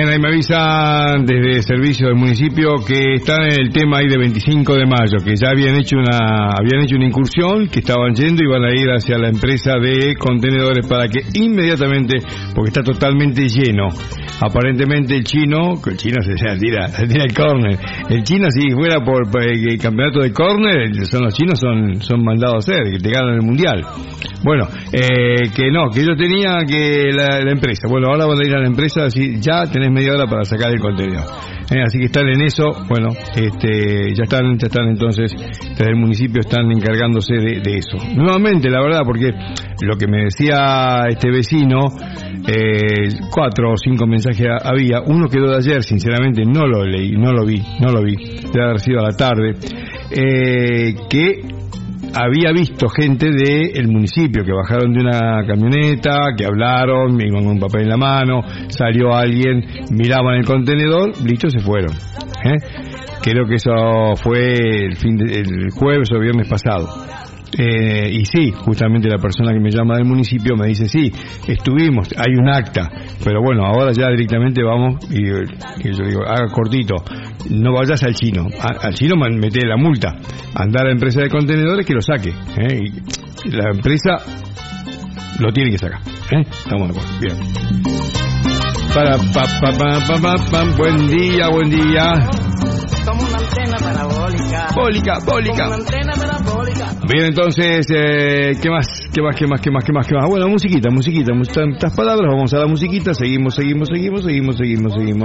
Ahí me avisan desde servicio del municipio que están en el tema ahí de 25 de mayo, que ya habían hecho una incursión, que estaban yendo y van a ir hacia la empresa de contenedores para que inmediatamente, porque está totalmente lleno. Aparentemente el chino se tira el córner. El chino, si fuera por el campeonato de córner, los chinos son mandados a hacer, que te ganan el mundial. Bueno, que yo tenía que la empresa. Bueno, ahora van a ir a la empresa, así ya tenés media hora para sacar el contenedor. Así que están en eso. Bueno, ya están entonces, desde el municipio están encargándose de eso. Nuevamente, la verdad, porque lo que me decía este vecino, 4 o 5 mensajes había. Uno quedó de ayer, sinceramente no lo leí, no lo vi. Debe haber sido a la tarde. Que había visto gente del municipio que bajaron de una camioneta, que hablaron, iban con un papel en la mano, salió alguien, miraban el contenedor, listo, se fueron. Creo que eso fue el jueves o viernes pasado. Y sí, justamente la persona que me llama del municipio me dice, sí, estuvimos, hay un acta, pero bueno, ahora ya directamente vamos, y yo digo, haga cortito, no vayas al chino mete la multa, anda a la empresa de contenedores que lo saque, y la empresa lo tiene que sacar, estamos de acuerdo, bien. Buen día. Como una antena parabólica. Bólica. Como una antena parabólica. Bien, entonces, ¿qué más? Bueno, musiquita. Estas palabras, vamos a la musiquita, seguimos.